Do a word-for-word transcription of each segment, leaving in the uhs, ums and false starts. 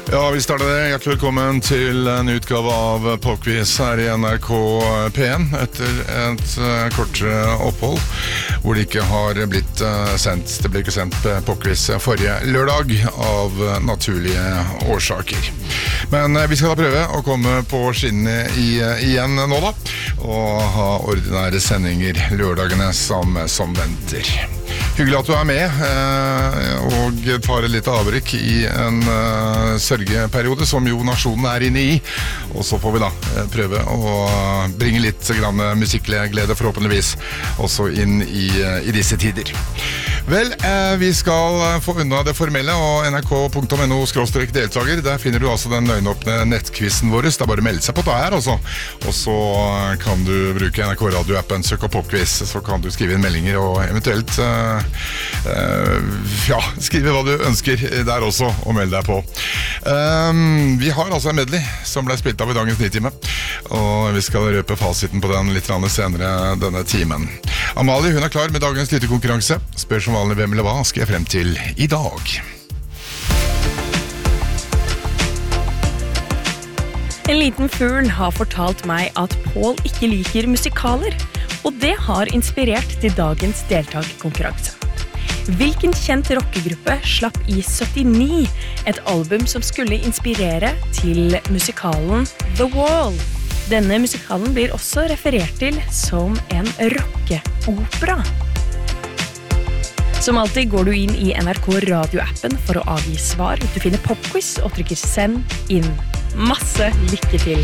Ja, vi starter det. Hjertelig velkommen til en utgave av Popquiz her i N R K P en etter et uh, kortere opphold hvor det ikke har blitt uh, sendt. Det ble ikke sendt Popquiz forrige lørdag av uh, naturlige årsaker. Men uh, vi skal da prøve å komme på skinnene i, uh, igjen nå da, og ha ordinære sendinger lørdagene som, som venter. Hyggelig at du er med uh, og tar et litt avbrekk i en uh, sørgeperiode som jo nasjonen er inne i, og så får vi da prøve å bringe litt grann musikkglede forhåpentligvis også inn i, i disse tider. Vel, eh, vi skal få unna det formelle, og N R K punktum N O skråstrek deltaker, der finner du altså den nøgnåpne nettkvissen vår. Det er bare å melde seg på det her, altså. Og så kan du bruke N R K radioappen, søk opp popquiz, så kan du skrive inn meldinger og eventuelt eh, eh, ja, skrive hva du ønsker der også, og melde deg på. Um, vi har altså en medley som ble spilt av i dagens nitime, og vi skal røpe fasiten på den litt senere denne timen. Amalie, hun er klar med dagens lyttekonkurranse. Spør som vanlig hvem eller hva skal jeg frem til i dag. En liten fugl har fortalt meg at Paul ikke liker musikaler, og det har inspirert til dagens deltakerkonkurranse. Hvilken kjent rockegruppe slapp i syttini et album som skulle inspirere til musikalen The Wall? Denne musikalen blir også referert til som en rockeopera. Som alltid går du inn i N R K radioappen for å avgi svar. Du finner popquiz og trykker send inn. Masse lykke til!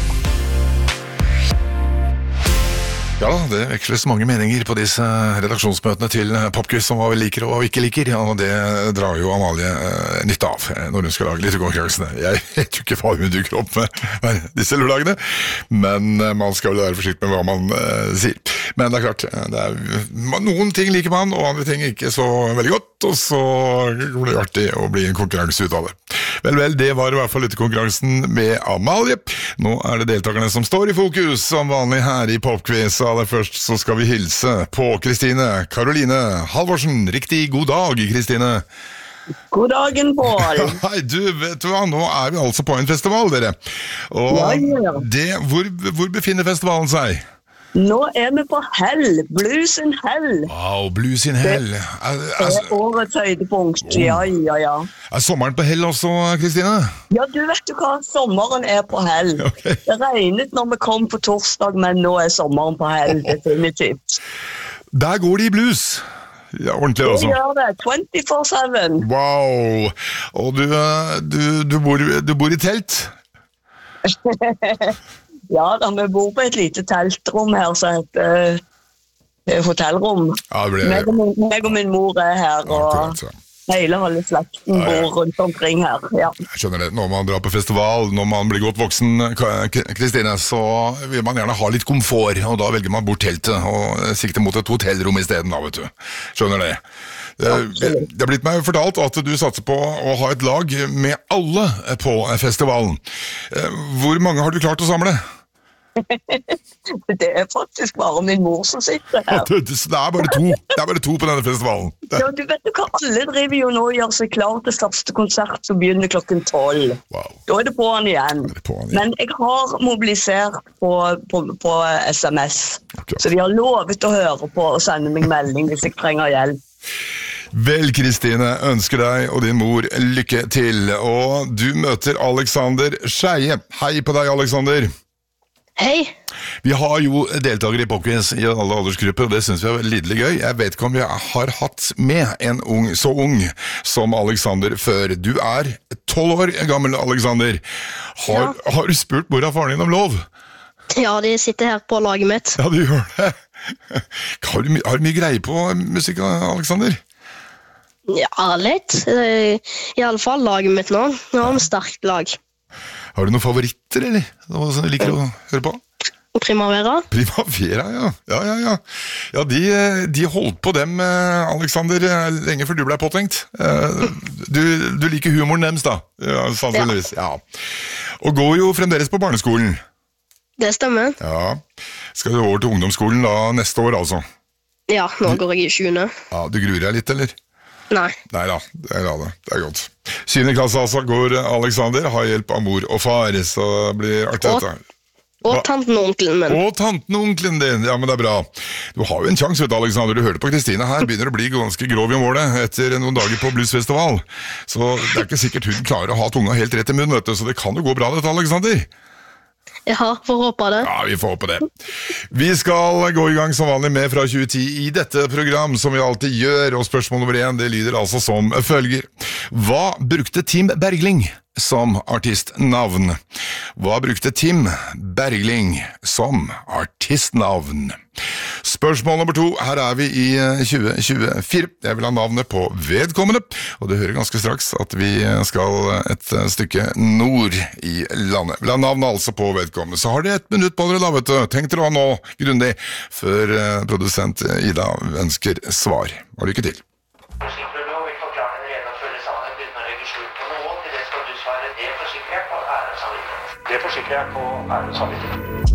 Ja, det veksles mange meninger på disse redaksjonsmøtene til Popquiz om hva vi liker og hva vi ikke liker, og det drar jo Amalie eh, nytte av når hun skal lage litt konkurransene. Jeg vet jo ikke hva hun dukker opp med disse lørdagene, men man skal vel være forsiktig med hva man eh, sier. Men det er klart, det er, noen ting liker man, og andre ting ikke så veldig godt, og så blir det artig å bli en konkurranse ut av det. Vel, vel, det var i hvert fall litt konkurransen med Amalie. Nå er det deltakerne som står i fokus, som vanlig her i Popquiz. Aller først så skal vi hilse på Kristine Karoline Halvorsen. Riktig god dag, Kristine. God dagen, Paul. Hei, du, vet du hva, nå er vi altså på en festival, dere. Og ja, ja. Det, hvor, hvor befinner festivalen seg? Nå er vi på Hell, Blues in Hell. Wow, Blues in Hell. Det er årets høydepunkt, oh. ja, ja, ja. Er sommeren på Hell også, Kristine? Ja, du vet jo hva, sommeren er på Hell. Okay. Det regnet når vi kom på torsdag, men nå er sommeren på Hell, definitivt. Der går de i blues. Ja, ordentlig også. Det gjør det, twenty-four seven. Wow, og du, du, du, bor, du bor i telt? Ja, da vi bor på et lite teltrom her, så heter uh, hotellrom. Ja, det ble... meg, og min, meg og min mor er her, og akkurat, ja. Hele halve slekten ja, ja. Bor rundt omkring her. Ja. Jeg skjønner det. Når man drar på festival, når man blir godt voksen, Kristine, så vil man gjerne ha litt komfort, og da velger man bort teltet, og sikter mot et hotellrom i stedet, da, vet du. Skjønner det. Det, det har blitt meg fortalt at du satser på å ha et lag med alle på festivalen. Hvor mange har du klart å samle? Det er faktisk bare min mor som sitter her. Det, det, det er bare to Det er bare to på denne festivalen. Ja, du vet jo hva, alle driver jo nå og gjør seg klar til første konsert som begynner klokken tolv. Wow. Da er det på han igjen. På han igjen. Men jeg har mobilisert på, på, på S M S, okay. Så de har lovet å høre på og sende meg melding hvis jeg trenger hjelp. Vel, Kristine, ønsker deg og din mor lykke til. Og du møter Alexander Skeie. Hei på deg, Alexander. Hei. Vi har jo deltakere i Popquiz i alle aldersgrupper, og det synes vi er lidelig gøy. Jeg vet ikke om vi har hatt med en ung, så ung som Alexander før. Du er tolv år gammel, Alexander. Har, ja. Har du spurt mor og faren din om lov? Ja, de sitter her på laget mitt. Ja, du gjør det. Har du, har du mye greie på musikk, Alexander? Ja, litt. I alle fall laget mitt nå. Nå har vi sterkt lag. Har du noen favoritter, eller? Noe som du liker å høre på? Primavera. Primavera, ja. Ja, ja, ja. Ja, de, de holdt på dem, Alexander, lenge før du ble påtenkt. Du, du liker humoren deres, da, ja, sannsynligvis. Ja. Og går jo fremdeles på barneskolen. Det stemmer. Ja. Skal du over til ungdomsskolen da neste år, altså? Ja, nå går jeg i tjuende. Ja, du gruer deg litt, eller? Nei. Nei da, det er, det. Det er godt. Syvende klasse altså går Alexander, har hjelp av mor og far, så det blir artig dette. Og tanten og onkelen min. Og tanten og onkelen din, ja, men det er bra. Du har jo en sjanse, vet du, Alexander. Du hørte på Kristine her, begynner å bli ganske grov i målet etter noen dager på bluesfestival. Så det er ikke sikkert hun klarer å ha tunga helt rett i munnen, vet du, så det kan jo gå bra dette, Alexander. Ja, får håpe det. Ja, vi får håpe det. Vi skal gå i gang som vanlig med fra tjue ti i dette program, som vi alltid gjør, og spørsmål nummer én, det lyder altså som følger. Hva brukte Tim Bergling som artistnavn? Hva brukte Tim Bergling som artistnavn? Spørsmål nummer to, her er vi i tjue tjuefire. Jeg vil ha navnet på vedkommende, og du hører ganske straks at vi skal et stykke nord i landet. Vil ha navnet altså på vedkommende. Så har dere et minutt på dere da, vet du. Tenk dere nå grundig, før produsent Ida ønsker svar. Og lykke til. Det forsikrer jeg på ære og samvittighet.